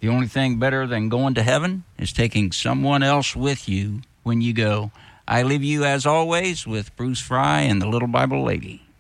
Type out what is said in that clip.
The only thing better than going to heaven is taking someone else with you when you go. I leave you, as always, with Bruce Fry and the Little Bible Lady.